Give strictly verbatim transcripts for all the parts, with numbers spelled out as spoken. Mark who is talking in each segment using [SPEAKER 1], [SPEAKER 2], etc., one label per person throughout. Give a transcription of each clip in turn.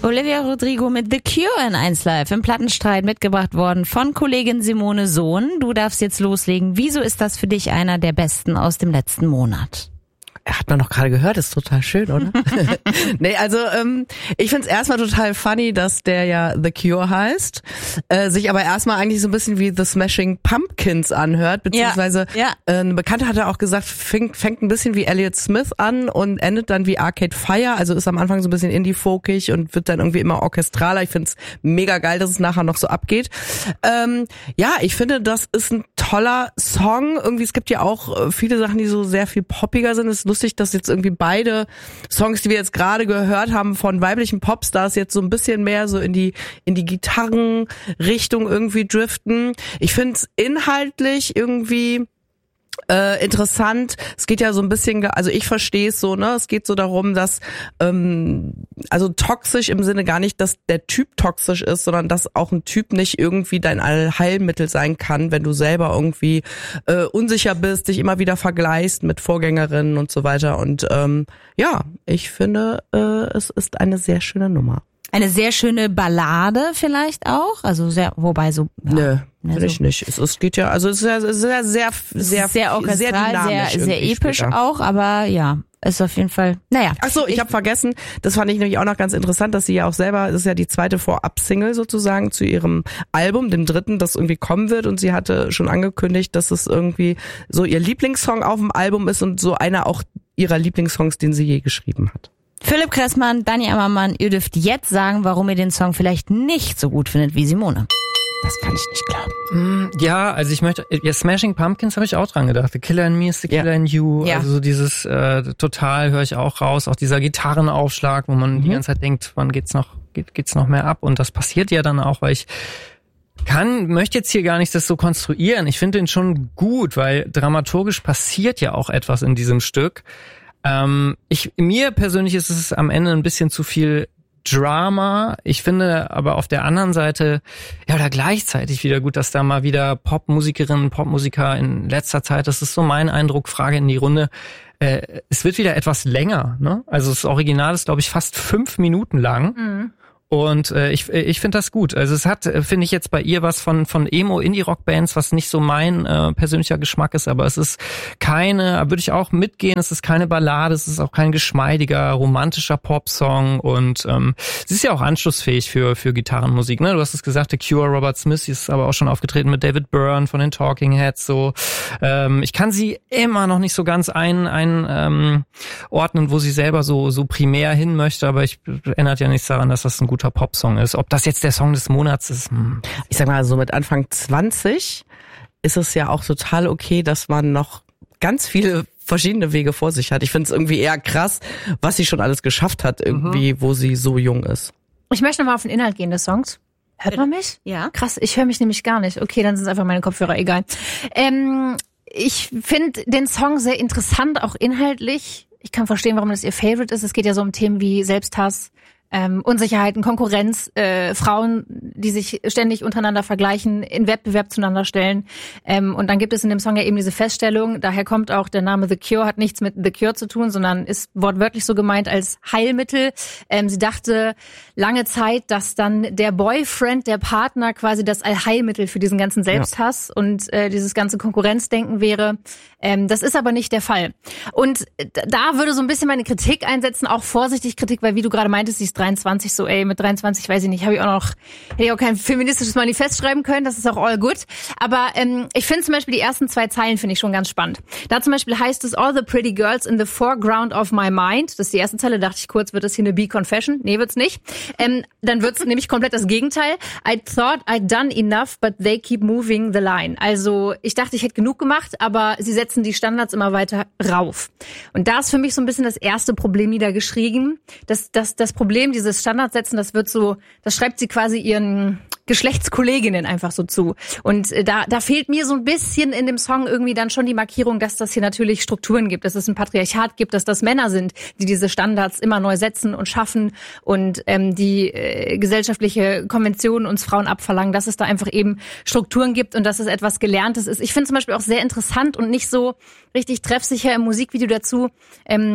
[SPEAKER 1] Olivia Rodrigo mit The Cure in eins Live im Plattenstreit mitgebracht worden von Kollegin Simone Sohn. Du darfst jetzt loslegen. Wieso ist das für dich einer der besten aus dem letzten Monat?
[SPEAKER 2] Hat man doch gerade gehört, ist total schön, oder? Nee, also ähm, ich find's erstmal total funny, dass der ja The Cure heißt, äh, sich aber erstmal eigentlich so ein bisschen wie The Smashing Pumpkins anhört, beziehungsweise
[SPEAKER 1] ja, ja.
[SPEAKER 2] Äh, eine Bekannte hatte auch gesagt, fängt, fängt ein bisschen wie Elliott Smith an und endet dann wie Arcade Fire, also ist am Anfang so ein bisschen indie-folkig und wird dann irgendwie immer orchestraler. Ich find's mega geil, dass es nachher noch so abgeht. Ähm, ja, ich finde, das ist ein toller Song. Irgendwie, es gibt ja auch viele Sachen, die so sehr viel poppiger sind. Es ist lustig, dass jetzt irgendwie beide Songs, die wir jetzt gerade gehört haben von weiblichen Popstars, jetzt so ein bisschen mehr so in die in die Gitarrenrichtung irgendwie driften. Ich finde es inhaltlich irgendwie Äh, interessant. Es geht ja so ein bisschen, also ich verstehe es so, ne? Es geht so darum, dass ähm, also toxisch im Sinne gar nicht, dass der Typ toxisch ist, sondern dass auch ein Typ nicht irgendwie dein Allheilmittel sein kann, wenn du selber irgendwie äh, unsicher bist, dich immer wieder vergleichst mit Vorgängerinnen und so weiter. Und ähm, ja, ich finde, äh, es ist eine sehr schöne Nummer.
[SPEAKER 1] Eine sehr schöne Ballade vielleicht auch, also sehr, wobei so. Ja,
[SPEAKER 2] Nö,
[SPEAKER 1] ne,
[SPEAKER 2] finde
[SPEAKER 1] so.
[SPEAKER 2] ich nicht. Es, es geht ja, also es ist ja sehr, sehr, sehr, sehr,
[SPEAKER 1] sehr orchestral,
[SPEAKER 2] sehr dynamisch,
[SPEAKER 1] sehr, sehr episch
[SPEAKER 2] später.
[SPEAKER 1] auch, aber ja, ist auf jeden Fall. Naja.
[SPEAKER 2] Ach so, ich, ich habe vergessen. Das fand ich nämlich auch noch ganz interessant, dass sie ja auch selber, das ist ja die zweite Vorab-Single sozusagen zu ihrem Album, dem dritten, das irgendwie kommen wird, und sie hatte schon angekündigt, dass es irgendwie so ihr Lieblingssong auf dem Album ist und so einer auch ihrer Lieblingssongs, den sie je geschrieben hat.
[SPEAKER 1] Philipp Kressmann, Dani Ammermann, ihr dürft jetzt sagen, warum ihr den Song vielleicht nicht so gut findet wie Simone.
[SPEAKER 2] Das kann ich nicht glauben.
[SPEAKER 3] Ja, also ich möchte, ja, Smashing Pumpkins habe ich auch dran gedacht. The Killer in Me is the Killer ja. in You.
[SPEAKER 1] Ja.
[SPEAKER 3] Also so dieses äh, total höre ich auch raus. Auch dieser Gitarrenaufschlag, wo man mhm. die ganze Zeit denkt, wann geht's noch, geht, geht's noch mehr ab? Und das passiert ja dann auch, weil ich kann, möchte jetzt hier gar nicht das so konstruieren. Ich finde den schon gut, weil dramaturgisch passiert ja auch etwas in diesem Stück. Ähm, ich, mir persönlich ist es am Ende ein bisschen zu viel Drama. Ich finde aber auf der anderen Seite, ja, oder gleichzeitig wieder gut, dass da mal wieder Popmusikerinnen, Popmusiker in letzter Zeit, das ist so mein Eindruck, Frage in die Runde, äh, es wird wieder etwas länger, ne? Also das Original ist, glaube ich, fast fünf Minuten lang. Mhm. Und äh, ich ich finde das gut. Also es hat, finde ich, jetzt bei ihr was von von Emo-Indie-Rock-Bands, was nicht so mein äh, persönlicher Geschmack ist, aber es ist keine, würde ich auch mitgehen, es ist keine Ballade, es ist auch kein geschmeidiger, romantischer Popsong und ähm, sie ist ja auch anschlussfähig für für Gitarrenmusik. Ne? Du hast es gesagt, The Cure, Robert Smith, sie ist aber auch schon aufgetreten mit David Byrne von den Talking Heads. So, ähm, ich kann sie immer noch nicht so ganz ein ein ähm, ordnen, wo sie selber so so primär hin möchte, aber ich ändert ja nichts daran, dass das ein guter Popsong ist. Ob das jetzt der Song des Monats ist? Hm.
[SPEAKER 2] Ich sag mal, so mit Anfang zwanzig ist es ja auch total okay, dass man noch ganz viele verschiedene Wege vor sich hat. Ich finde es irgendwie eher krass, was sie schon alles geschafft hat, irgendwie, mhm. wo sie so jung ist.
[SPEAKER 4] Ich möchte nochmal auf den Inhalt gehen des Songs. Hört man mich?
[SPEAKER 1] Ja.
[SPEAKER 4] Krass, ich höre mich nämlich gar nicht. Okay, dann sind es einfach meine Kopfhörer, egal. Ähm, ich finde den Song sehr interessant, auch inhaltlich. Ich kann verstehen, warum das ihr Favorite ist. Es geht ja so um Themen wie Selbsthass, Ähm, Unsicherheiten, Konkurrenz, äh, Frauen, die sich ständig untereinander vergleichen, in Wettbewerb zueinander stellen. Ähm, und dann gibt es in dem Song ja eben diese Feststellung, daher kommt auch der Name The Cure, hat nichts mit The Cure zu tun, sondern ist wortwörtlich so gemeint als Heilmittel. Ähm, sie dachte lange Zeit, dass dann der Boyfriend, der Partner quasi das Allheilmittel für diesen ganzen Selbsthass ja. und äh, dieses ganze Konkurrenzdenken wäre. Ähm, das ist aber nicht der Fall. Und da würde so ein bisschen meine Kritik einsetzen, auch vorsichtig Kritik, weil wie du gerade meintest, sie ist dreiundzwanzig, so ey, mit dreiundzwanzig, weiß ich nicht, habe ich auch noch, hätte ich auch kein feministisches Manifest schreiben können, das ist auch all good. Aber ähm, ich finde zum Beispiel die ersten zwei Zeilen finde ich schon ganz spannend. Da zum Beispiel heißt es, all the pretty girls in the foreground of my mind. Das ist die erste Zeile, dachte ich kurz, wird das hier eine B-Confession? Nee, wird's nicht. Ähm, dann wird's nämlich komplett das Gegenteil. I thought I'd done enough, but they keep moving the line. Also ich dachte, ich hätte genug gemacht, aber sie setzen die Standards immer weiter rauf. Und da ist für mich so ein bisschen das erste Problem niedergeschrieben. Das, das, das Problem, dieses Standardsetzen, das wird so, das schreibt sie quasi ihren Geschlechtskolleginnen einfach so zu. Und da, da fehlt mir so ein bisschen in dem Song irgendwie dann schon die Markierung, dass das hier natürlich Strukturen gibt, dass es ein Patriarchat gibt, dass das Männer sind, die diese Standards immer neu setzen und schaffen und ähm, die äh, gesellschaftliche Konventionen uns Frauen abverlangen, dass es da einfach eben Strukturen gibt und dass es etwas Gelerntes ist. Ich finde zum Beispiel auch sehr interessant und nicht so richtig treffsicher im Musikvideo dazu, ähm,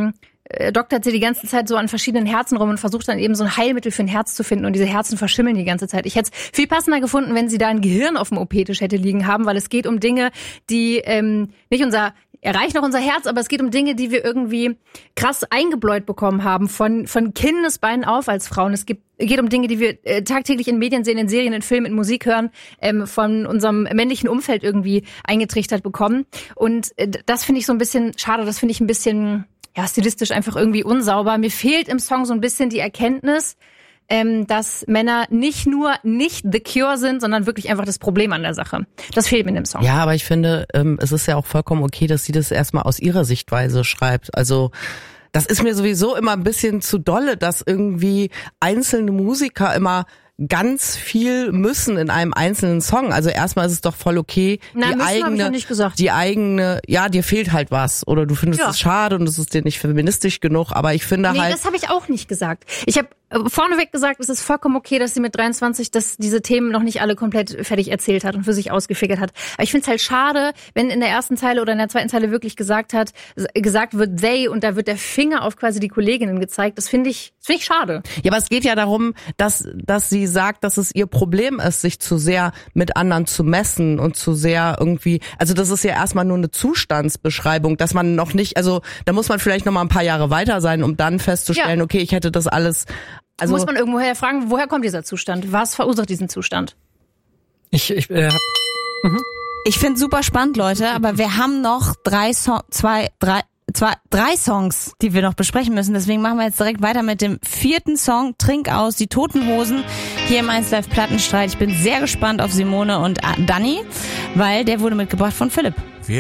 [SPEAKER 4] äh, doktert sie die ganze Zeit so an verschiedenen Herzen rum und versucht dann eben so ein Heilmittel für ein Herz zu finden und diese Herzen verschimmeln die ganze Zeit. Ich hätte es viel passender gefunden, wenn sie da ein Gehirn auf dem O P-Tisch hätte liegen haben, weil es geht um Dinge, die ähm, nicht unser erreicht noch unser Herz, aber es geht um Dinge, die wir irgendwie krass eingebläut bekommen haben, von von Kindesbeinen auf als Frauen. Es gibt, geht um Dinge, die wir äh, tagtäglich in Medien sehen, in Serien, in Filmen, in Musik hören, ähm, von unserem männlichen Umfeld irgendwie eingetrichtert bekommen. Und äh, das finde ich so ein bisschen schade, das finde ich ein bisschen, ja, stilistisch einfach irgendwie unsauber. Mir fehlt im Song so ein bisschen die Erkenntnis, Ähm, dass Männer nicht nur nicht The Cure sind, sondern wirklich einfach das Problem an der Sache. Das fehlt mir in dem Song.
[SPEAKER 2] Ja, aber ich finde, ähm, es ist ja auch vollkommen okay, dass sie das erstmal aus ihrer Sichtweise schreibt. Also das ist mir sowieso immer ein bisschen zu dolle, dass irgendwie einzelne Musiker immer ganz viel müssen in einem einzelnen Song. Also erstmal ist es doch voll okay,
[SPEAKER 4] Na,
[SPEAKER 2] die
[SPEAKER 4] müssen, hab ich
[SPEAKER 2] eigene,
[SPEAKER 4] ja nicht gesagt.
[SPEAKER 2] die eigene, ja, dir fehlt halt was oder du findest
[SPEAKER 4] Ja.
[SPEAKER 2] es schade und es ist dir nicht feministisch genug, aber ich finde
[SPEAKER 4] Nee,
[SPEAKER 2] halt...
[SPEAKER 4] das habe ich auch nicht gesagt. Ich habe vorneweg gesagt, es ist vollkommen okay, dass sie mit dreiundzwanzig dass diese Themen noch nicht alle komplett fertig erzählt hat und für sich ausgefigert hat. Aber ich finde es halt schade, wenn in der ersten Zeile oder in der zweiten Zeile wirklich gesagt hat, gesagt wird they und da wird der Finger auf quasi die Kolleginnen gezeigt. Das finde ich, das finde ich schade.
[SPEAKER 2] Ja, aber es geht ja darum, dass dass sie sagt, dass es ihr Problem ist, sich zu sehr mit anderen zu messen und zu sehr irgendwie, also das ist ja erstmal nur eine Zustandsbeschreibung, dass man noch nicht, also da muss man vielleicht noch mal ein paar Jahre weiter sein, um dann festzustellen,
[SPEAKER 4] Ja.
[SPEAKER 2] okay, ich hätte das alles, also
[SPEAKER 4] Muss man irgendwoher fragen, woher kommt dieser Zustand? Was verursacht diesen Zustand?
[SPEAKER 3] Ich, ich äh, hab, mhm.
[SPEAKER 1] Ich find's super spannend, Leute, aber wir haben noch drei so zwei, drei, zwei, drei Songs, die wir noch besprechen müssen. Deswegen machen wir jetzt direkt weiter mit dem vierten Song, Trink aus, die Toten Hosen, hier im eins Live Plattenstreit. Ich bin sehr gespannt auf Simone und Dani, weil der wurde mitgebracht von Philipp.